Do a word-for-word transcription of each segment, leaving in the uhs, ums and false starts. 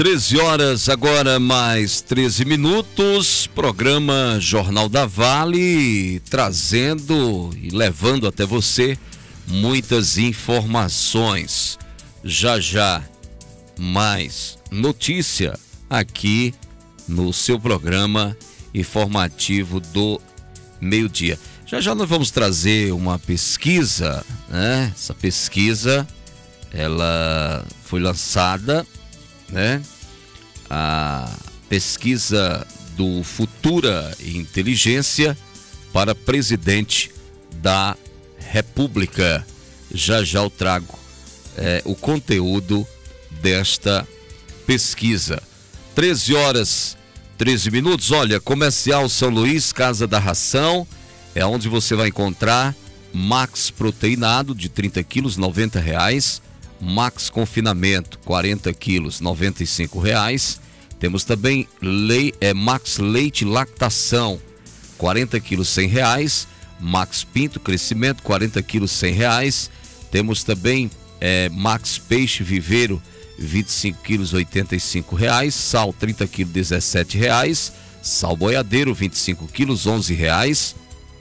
treze horas, agora mais treze minutos, programa Jornal da Vale, trazendo e levando até você muitas informações. Já já, mais notícia aqui no seu programa informativo do meio-dia. Já já nós vamos trazer uma pesquisa, né? Essa pesquisa, ela foi lançada, né? A pesquisa do Futura Inteligência para presidente da República. Já já eu trago é, o conteúdo desta pesquisa. treze horas, treze minutos. Olha, Comercial São Luís, Casa da Ração, é onde você vai encontrar Max Proteinado de trinta quilos, noventa reais. Max Confinamento, quarenta quilos, noventa e cinco reais. Temos também lei, é, Max Leite Lactação, quarenta quilos, cem reais. Max Pinto Crescimento, quarenta quilos, cem reais. Temos também é, Max Peixe Viveiro, vinte e cinco quilos, oitenta e cinco reais. Sal, trinta quilos, dezessete reais. Sal Boiadeiro, vinte e cinco quilos, onze reais.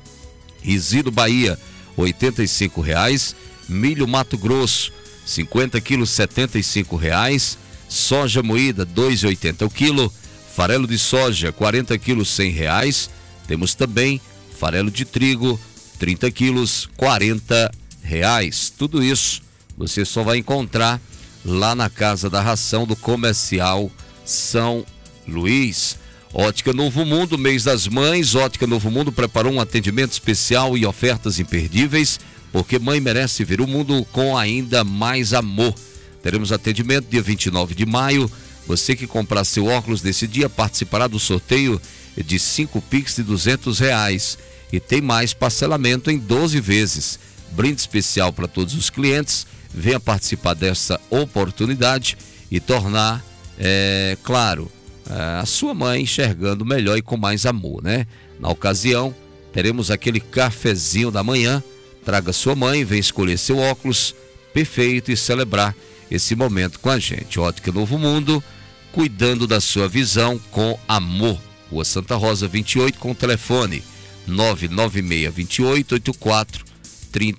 Resíduo Bahia, oitenta e cinco reais. Milho Mato Grosso, cinquenta quilos, setenta e cinco reais. Soja moída, dois reais e oitenta centavos o quilo. Farelo de soja, quarenta quilos, cem reais. Temos também farelo de trigo, trinta quilos, quarenta reais. Tudo isso você só vai encontrar lá na Casa da Ração do Comercial São Luís. Ótica Novo Mundo, mês das mães. Ótica Novo Mundo preparou um atendimento especial e ofertas imperdíveis, porque mãe merece ver o mundo com ainda mais amor. Teremos atendimento dia vinte e nove de maio. Você que comprar seu óculos nesse dia participará do sorteio de cinco Pix de duzentos reais. E tem mais parcelamento em doze vezes. Brinde especial para todos os clientes. Venha participar dessa oportunidade e tornar, é, claro, a sua mãe enxergando melhor e com mais amor, né? Na ocasião, teremos aquele cafezinho da manhã. Traga sua mãe, vem escolher seu óculos perfeito e celebrar esse momento com a gente. Ótica Novo Mundo, cuidando da sua visão com amor. Rua Santa Rosa vinte e oito, com o telefone nove nove seis, dois oito, oito quatro três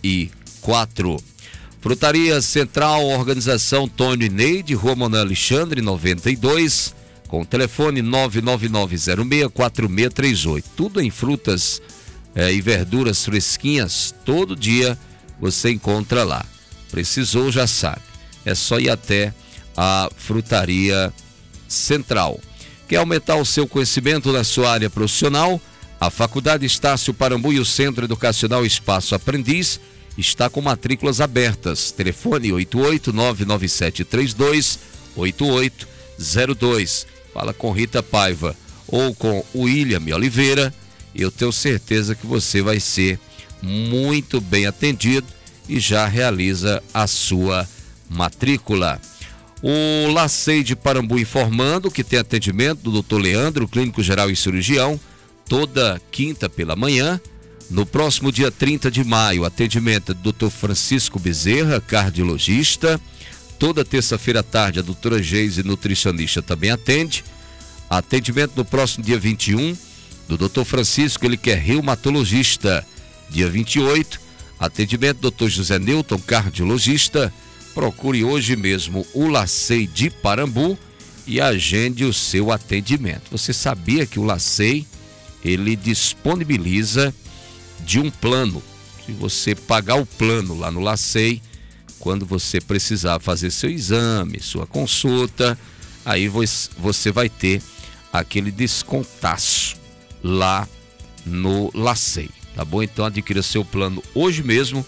quatro. Frutaria Central, Organização Tônio e Neide, Rua Manuel Alexandre, noventa e dois, com o telefone nove nove nove zero seis, quatro seis três oito. Tudo em frutas É, e verduras fresquinhas, todo dia você encontra lá. Precisou, já sabe, é só ir até a Frutaria Central. Quer aumentar o seu conhecimento na sua área profissional? A Faculdade Estácio Parambu e o Centro Educacional Espaço Aprendiz está com matrículas abertas. Telefone oito oito nove nove sete três dois oito oito zero dois. Fala com Rita Paiva ou com o William Oliveira. Eu tenho certeza que você vai ser muito bem atendido e já realiza a sua matrícula. O Lacei de Parambu informando que tem atendimento do doutor Leandro, clínico geral e cirurgião, toda quinta pela manhã. No próximo dia trinta de maio, atendimento do doutor Francisco Bezerra, cardiologista. Toda terça-feira à tarde, a doutora Geise, nutricionista, também atende. Atendimento no próximo dia vinte e um, do doutor Francisco, ele que é reumatologista. Dia vinte e oito, atendimento do doutor José Newton, cardiologista. Procure hoje mesmo o Lacei de Parambu e agende o seu atendimento. Você sabia que o Lacei, ele disponibiliza de um plano. Se você pagar o plano lá no Lacei, quando você precisar fazer seu exame, sua consulta, aí você vai ter aquele descontaço lá no Lacei, tá bom? Então adquira seu plano hoje mesmo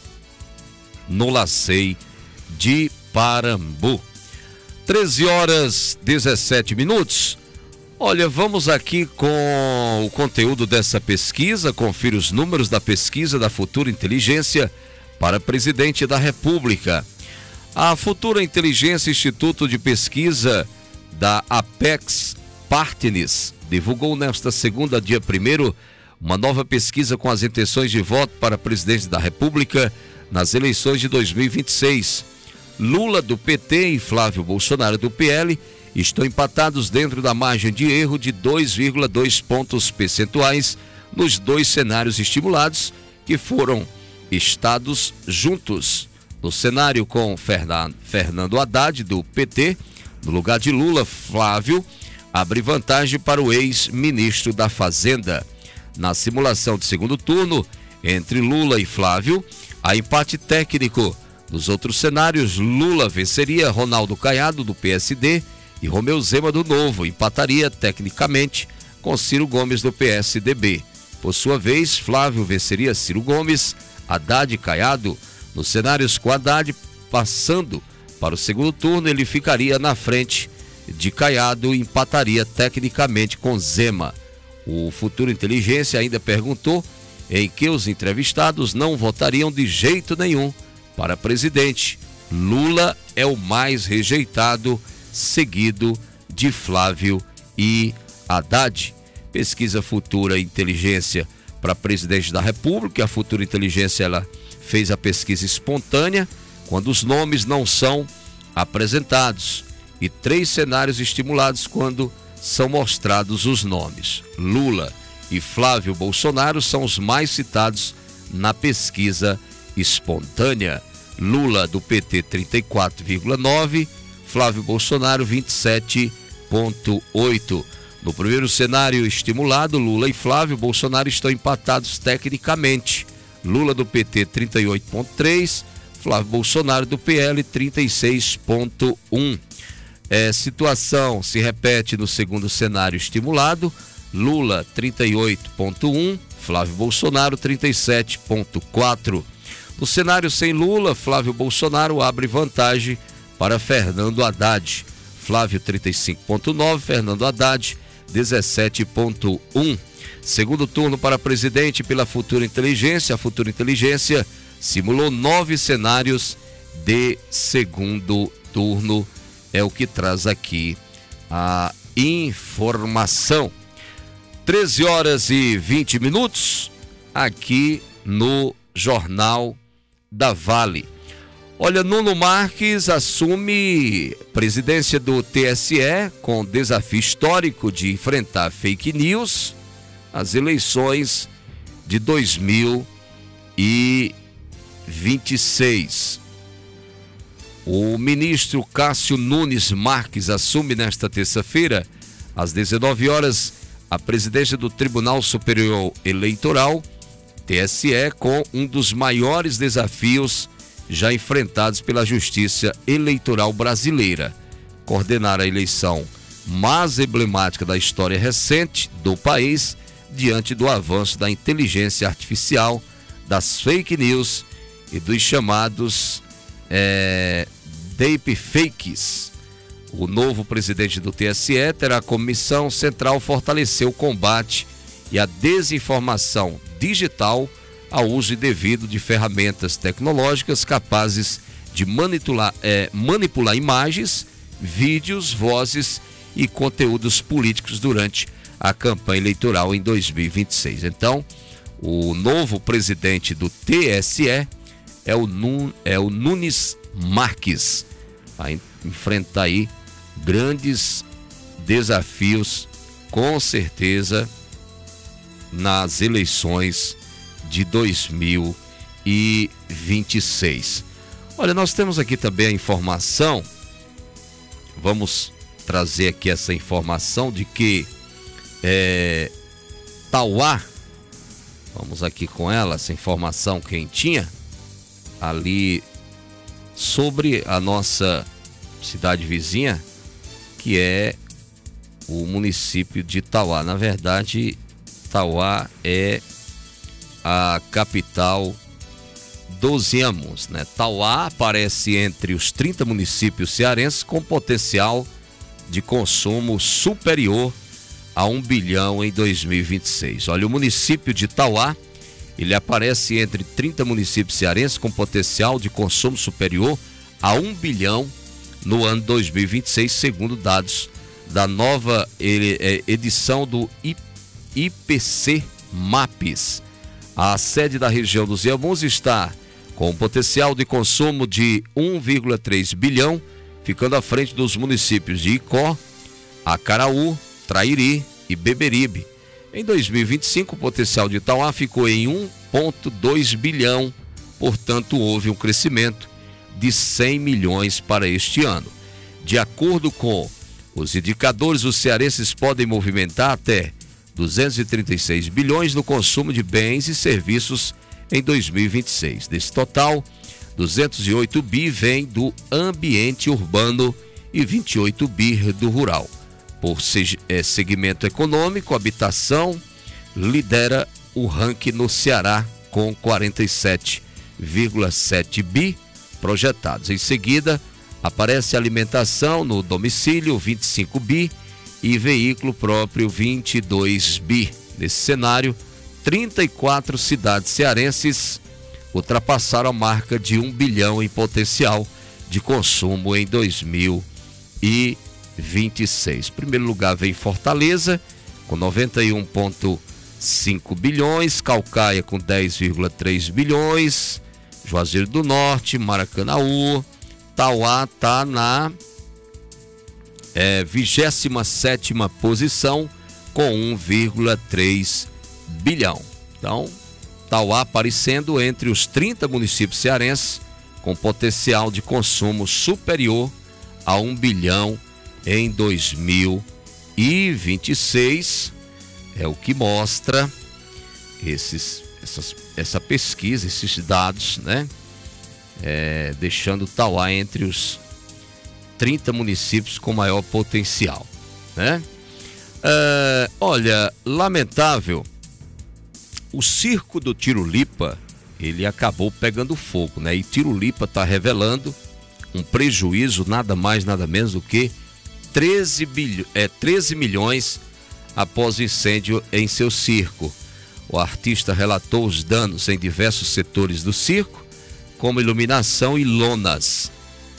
no Lacei de Parambu. treze horas, dezessete minutos. Olha, vamos aqui com o conteúdo dessa pesquisa. Confira os números da pesquisa da Futura Inteligência para presidente da República. A Futura Inteligência, Instituto de Pesquisa da Apex Partners, divulgou nesta segunda, dia primeiro, uma nova pesquisa com as intenções de voto para presidente da República nas eleições de dois mil e vinte e seis. Lula, do P T, e Flávio Bolsonaro, do P L, estão empatados dentro da margem de erro de dois vírgula dois pontos percentuais nos dois cenários estimulados, que foram estados juntos. No cenário com Fernando Haddad, do P T, no lugar de Lula, Flávio abre vantagem para o ex-ministro da Fazenda. Na simulação de segundo turno, entre Lula e Flávio, há empate técnico. Nos outros cenários, Lula venceria Ronaldo Caiado, do P S D, e Romeu Zema, do Novo, empataria tecnicamente com Ciro Gomes, do P S D B. Por sua vez, Flávio venceria Ciro Gomes, Haddad e Caiado. Nos cenários com Haddad passando para o segundo turno, ele ficaria na frente de Caiado e empataria tecnicamente com Zema. O Futuro Inteligência ainda perguntou em que os entrevistados não votariam de jeito nenhum para presidente. Lula é o mais rejeitado, seguido de Flávio e Haddad. Pesquisa Futura Inteligência para presidente da República. A Futura Inteligência ela fez a pesquisa espontânea, quando os nomes não são apresentados, e três cenários estimulados quando são mostrados os nomes. Lula e Flávio Bolsonaro são os mais citados na pesquisa espontânea. Lula, do P T, trinta e quatro vírgula nove, Flávio Bolsonaro, vinte e sete vírgula oito. No primeiro cenário estimulado, Lula e Flávio Bolsonaro estão empatados tecnicamente. Lula, do P T, trinta e oito vírgula três, Flávio Bolsonaro, do P L, trinta e seis vírgula um. É, situação se repete no segundo cenário estimulado. Lula, trinta e oito vírgula um, Flávio Bolsonaro, trinta e sete vírgula quatro. No cenário sem Lula, Flávio Bolsonaro abre vantagem para Fernando Haddad. Flávio, trinta e cinco vírgula nove, Fernando Haddad, dezessete vírgula um. Segundo turno para presidente pela Futura Inteligência. A Futura Inteligência simulou nove cenários de segundo turno. É o que traz aqui a informação. treze horas e vinte minutos, aqui no Jornal da Vale. Olha, Nuno Marques assume presidência do T S E com desafio histórico de enfrentar fake news às eleições de dois mil e vinte e seis. O ministro Cássio Nunes Marques assume nesta terça-feira, às dezenove horas, a presidência do Tribunal Superior Eleitoral, T S E, com um dos maiores desafios já enfrentados pela Justiça Eleitoral brasileira: coordenar a eleição mais emblemática da história recente do país, diante do avanço da inteligência artificial, das fake news e dos chamados é, deepfakes. O novo presidente do T S E terá como missão central fortalecer o combate e a desinformação digital ao uso indevido de ferramentas tecnológicas capazes de manipular, é, manipular imagens, vídeos, vozes e conteúdos políticos durante a campanha eleitoral em dois mil e vinte e seis. Então, o novo presidente do T S E é o, Nun, é o Nunes Marques. Vai enfrentar aí grandes desafios, com certeza, nas eleições de dois mil e vinte e seis. Olha, nós temos aqui também a informação, vamos trazer aqui essa informação de que é, Tauá, vamos aqui com ela, essa informação quentinha, ali sobre a nossa cidade vizinha, que é o município de Tauá. Na verdade, Tauá é a capital dos Inhamuns, né? Tauá aparece entre os trinta municípios cearenses com potencial de consumo superior a um bilhão em dois mil e vinte e seis. Olha, o município de Tauá, ele aparece entre trinta municípios cearenses com potencial de consumo superior a um bilhão no ano dois mil e vinte e seis, segundo dados da nova edição do I P C Maps. A sede da região dos Inhamuns está com um potencial de consumo de um vírgula três bilhão, ficando à frente dos municípios de Icó, Acaraú, Trairi e Beberibe. Em dois mil e vinte e cinco, o potencial de Itauá ficou em um vírgula dois bilhão, portanto, houve um crescimento de cem milhões para este ano. De acordo com os indicadores, os cearenses podem movimentar até duzentos e trinta e seis bilhões no consumo de bens e serviços em dois mil e vinte e seis. Desse total, duzentos e oito bi vem do ambiente urbano e vinte e oito bi do rural. Por segmento econômico, a habitação lidera o ranking no Ceará com quarenta e sete vírgula sete bi projetados. Em seguida, aparece alimentação no domicílio, vinte e cinco bi, e veículo próprio, vinte e dois bi. Nesse cenário, trinta e quatro cidades cearenses ultrapassaram a marca de um bilhão em potencial de consumo em dois mil e vinte e seis. Em primeiro lugar vem Fortaleza, com noventa e um vírgula cinco bilhões, Caucaia com dez vírgula três bilhões, Juazeiro do Norte, Maracanaú, Tauá está na é, vigésima sétima posição com um vírgula três bilhão. Então, Tauá aparecendo entre os trinta municípios cearenses com potencial de consumo superior a um bilhão em dois mil e vinte e seis, é o que mostra esses, essas, essa pesquisa, esses dados, né? É, deixando Tauá entre os trinta municípios com maior potencial, né? É, olha, lamentável, o circo do Tirulipa, ele acabou pegando fogo, né? E Tirulipa está revelando um prejuízo nada mais, nada menos do que treze, bilho, é, treze milhões após o incêndio em seu circo. O artista relatou os danos em diversos setores do circo, como iluminação e lonas.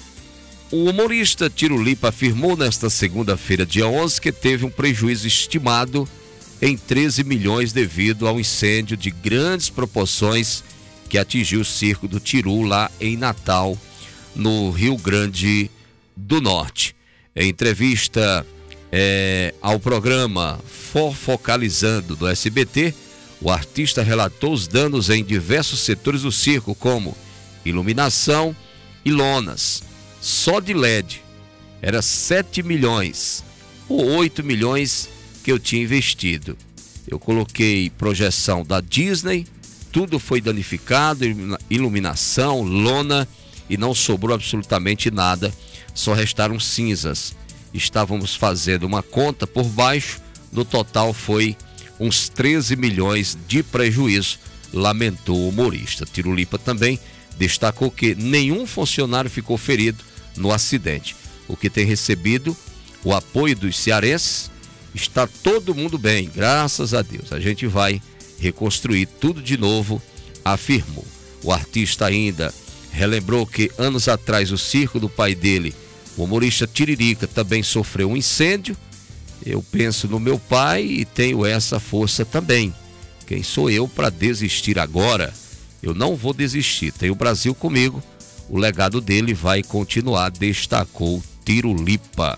O humorista Tirulipa afirmou nesta segunda-feira, dia onze, que teve um prejuízo estimado em treze milhões devido ao incêndio de grandes proporções que atingiu o circo do Tiru lá em Natal, no Rio Grande do Norte. Em entrevista é, ao programa Fofocalizando do S B T, o artista relatou os danos em diversos setores do circo, como iluminação e lonas. Só de L E D era sete milhões ou oito milhões que eu tinha investido. Eu coloquei projeção da Disney, tudo foi danificado, iluminação, lona, e não sobrou absolutamente nada, só restaram cinzas. Estávamos fazendo uma conta por baixo, no total foi uns treze milhões de prejuízo, lamentou o humorista. Tirulipa também destacou que nenhum funcionário ficou ferido no acidente. O que tem recebido o apoio dos cearenses, está todo mundo bem, graças a Deus. A gente vai reconstruir tudo de novo, afirmou. O artista ainda relembrou que anos atrás o circo do pai dele, o humorista Tiririca, também sofreu um incêndio. Eu penso no meu pai e tenho essa força também. Quem sou eu para desistir agora? Eu não vou desistir, tenho o Brasil comigo. O legado dele vai continuar, destacou Tirulipa.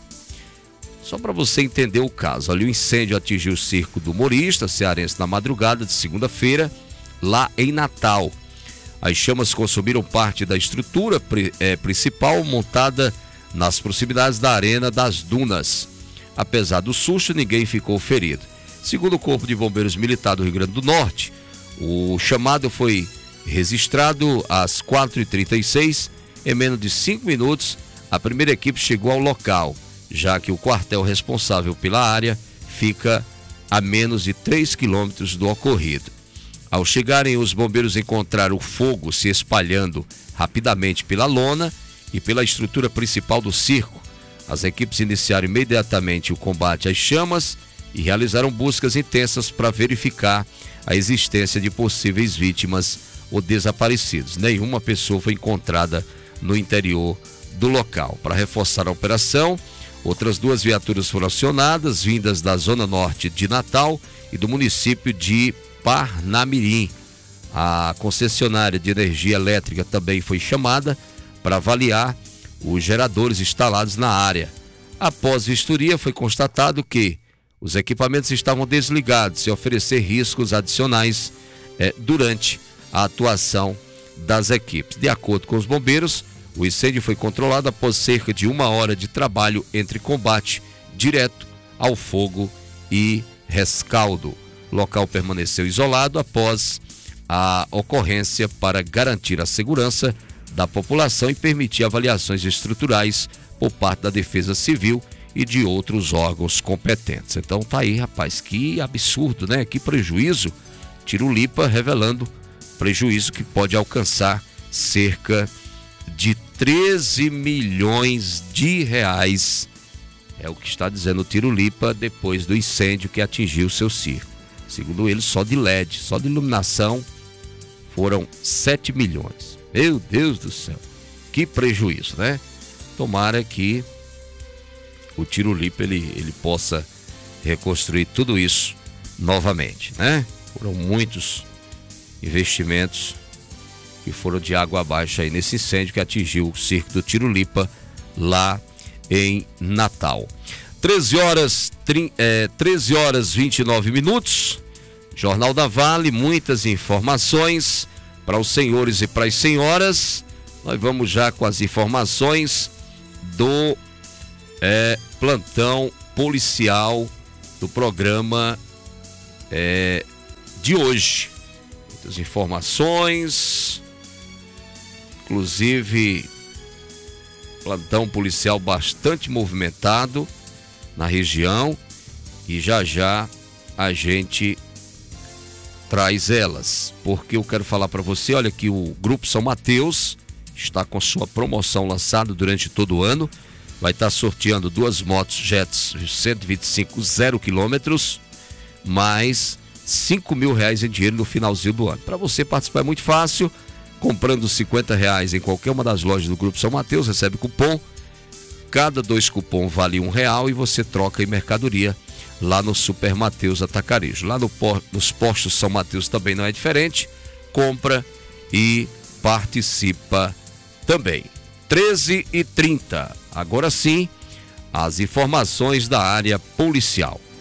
Só para você entender o caso, ali o incêndio atingiu o circo do humorista cearense na madrugada de segunda-feira, lá em Natal. As chamas consumiram parte da estrutura é, principal montada nas proximidades da Arena das Dunas. Apesar do susto, ninguém ficou ferido. Segundo o Corpo de Bombeiros Militar do Rio Grande do Norte, o chamado foi registrado às quatro e trinta e seis. Em menos de cinco minutos, a primeira equipe chegou ao local, já que o quartel responsável pela área fica a menos de três quilômetros do ocorrido. Ao chegarem, os bombeiros encontraram o fogo se espalhando rapidamente pela lona e pela estrutura principal do circo. As equipes iniciaram imediatamente o combate às chamas e realizaram buscas intensas para verificar a existência de possíveis vítimas ou desaparecidos. Nenhuma pessoa foi encontrada no interior do local. Para reforçar a operação, outras duas viaturas foram acionadas, vindas da zona norte de Natal e do município de Parnamirim. A concessionária de energia elétrica também foi chamada para avaliar os geradores instalados na área. Após vistoria, foi constatado que os equipamentos estavam desligados, sem oferecer riscos adicionais eh, durante a atuação das equipes. De acordo com os bombeiros, o incêndio foi controlado após cerca de uma hora de trabalho entre combate direto ao fogo e rescaldo. O local permaneceu isolado após a ocorrência para garantir a segurança da população e permitir avaliações estruturais por parte da Defesa Civil e de outros órgãos competentes. Então tá aí, rapaz, que absurdo, né? Que prejuízo. Tirulipa revelando prejuízo que pode alcançar cerca de treze milhões de reais. É o que está dizendo o Tirulipa depois do incêndio que atingiu seu circo. Segundo ele, só de L E D, só de iluminação, foram sete milhões. Meu Deus do céu, que prejuízo, né? Tomara que o Tirulipa ele, ele possa reconstruir tudo isso novamente, né? Foram muitos investimentos que foram de água abaixo aí nesse incêndio que atingiu o circo do Tirulipa lá em Natal. treze horas, é, treze horas e vinte e nove minutos. Jornal da Vale, muitas informações para os senhores e para as senhoras. Nós vamos já com as informações do é, plantão policial do programa é, de hoje. Muitas informações, inclusive plantão policial bastante movimentado na região, e já já a gente traz elas, porque eu quero falar para você, olha que o Grupo São Mateus está com sua promoção lançada durante todo o ano, vai estar sorteando duas motos Jets cento e vinte e cinco zero quilômetros, mais cinco mil reais em dinheiro no finalzinho do ano. Para você participar é muito fácil, comprando cinquenta reais em qualquer uma das lojas do Grupo São Mateus, recebe cupom, cada dois cupom vale um real e você troca em mercadoria lá no Super Mateus Atacarejo. Lá no, nos postos São Mateus também não é diferente, compra e participa também. treze e trinta, agora sim, as informações da área policial.